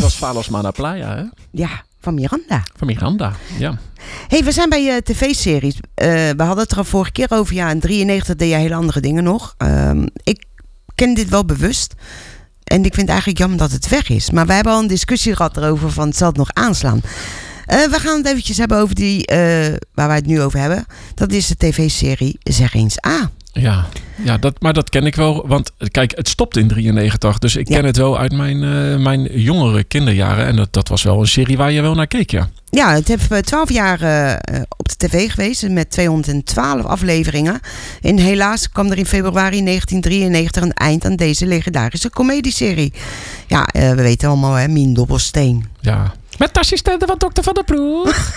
was Valos Mana Playa, hè? Ja, van Miranda. Van Miranda, ja. Hey, we zijn bij tv-series. We hadden het er al vorige keer over. Ja, in 93 deed je hele andere dingen nog. Ik ken dit wel bewust. En ik vind het eigenlijk jammer dat het weg is. Maar wij hebben al een discussie gehad erover van zal het nog aanslaan. We gaan het eventjes hebben over die, waar wij het nu over hebben. Dat is de tv-serie Zeg eens A. Ja, maar dat ken ik wel. Want kijk, het stopt in 93. Dus ik ken het wel uit mijn jongere kinderjaren. En dat was wel een serie waar je wel naar keek, ja. Ja, het heeft 12 jaar op de tv geweest. Met 212 afleveringen. En helaas kwam er in februari 1993 een eind aan deze legendarische comedieserie. Ja, we weten allemaal, hè, Mien Dobbelsteen. Ja. Met de assistente van dokter Van der Ploeg.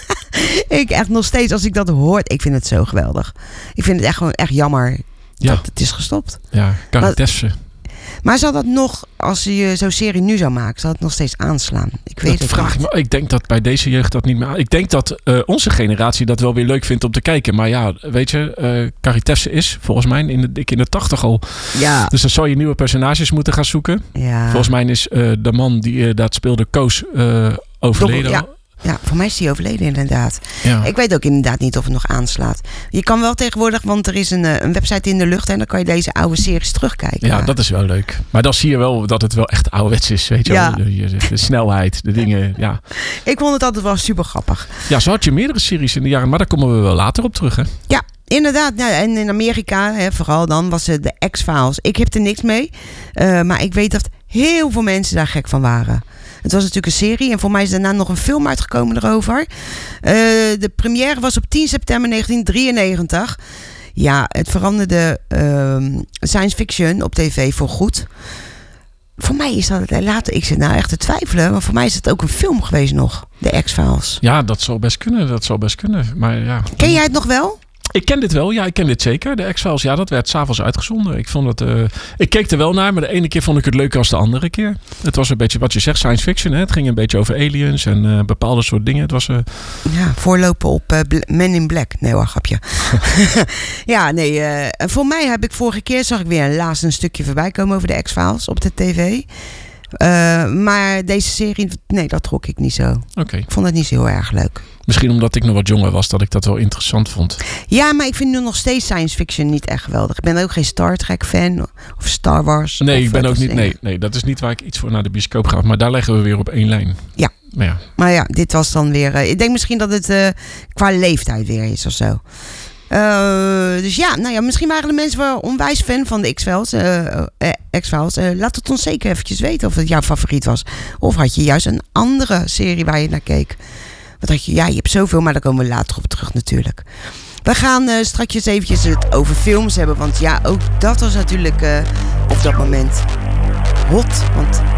Ik echt nog steeds, als ik dat hoor, ik vind het zo geweldig. Ik vind het echt gewoon echt jammer dat het is gestopt. Ja, Caritefse. Maar zal dat nog, als je zo'n serie nu zou maken, zal het nog steeds aanslaan? Ik weet het vraag niet. Ik denk dat bij deze jeugd dat niet meer... Ik denk dat onze generatie dat wel weer leuk vindt om te kijken. Maar ja, weet je, Caritefse is volgens mij in de 80 al. Ja. Dus dan zou je nieuwe personages moeten gaan zoeken. Ja. Volgens mij is de man die dat speelde, Koos, overleden. Ja, voor mij is die overleden inderdaad. Ja. Ik weet ook inderdaad niet of het nog aanslaat. Je kan wel tegenwoordig, want er is een website in de lucht en dan kan je deze oude series terugkijken. Ja, dat is wel leuk. Maar dan zie je wel dat het wel echt ouderwets is. Weet je wel? De snelheid, de dingen, ja. Ik vond het altijd wel super grappig. Ja, zo had je meerdere series in de jaren, maar daar komen we wel later op terug, hè? Ja. Inderdaad, nou, en in Amerika, vooral dan, was het de X-Files. Ik heb er niks mee, maar ik weet dat heel veel mensen daar gek van waren. Het was natuurlijk een serie en voor mij is daarna nog een film uitgekomen erover. De première was op 10 september 1993. Ja, het veranderde science fiction op tv voor goed. Voor mij is dat later, ik zit nou echt te twijfelen, maar voor mij is het ook een film geweest nog, de X-Files. Ja, dat zou best kunnen. Maar ja. Ken jij het nog wel? Ik ken dit wel, ja, ik ken dit zeker. De X-Files, ja, dat werd 's avonds uitgezonden. Ik keek er wel naar, maar de ene keer vond ik het leuker als de andere keer. Het was een beetje wat je zegt, science fiction. Hè? Het ging een beetje over aliens en bepaalde soort dingen. Het was... Ja, voorlopen op Men in Black. Nee hoor, grapje. Ja, nee. Voor mij heb ik vorige keer, zag ik weer laatst een stukje voorbij komen over de X-Files op de tv. Maar deze serie, nee, dat trok ik niet zo. Okay. Ik vond het niet zo heel erg leuk. Misschien omdat ik nog wat jonger was, dat ik dat wel interessant vond. Ja, maar ik vind nu nog steeds science fiction niet echt geweldig. Ik ben ook geen Star Trek fan of Star Wars. Nee, ik ben ook niet. Nee, dat is niet waar ik iets voor naar de bioscoop ga. Maar daar leggen we weer op één lijn. Ja. Maar ja, dit was dan weer... ik denk misschien dat het qua leeftijd weer is of zo. Dus ja, nou ja, misschien waren de mensen wel onwijs fan van de X-Files. Laat het ons zeker eventjes weten of het jouw favoriet was. Of had je juist een andere serie waar je naar keek? Wat had je? Ja, je hebt zoveel, maar daar komen we later op terug natuurlijk. We gaan straks eventjes het over films hebben. Want ja, ook dat was natuurlijk op dat moment hot. Want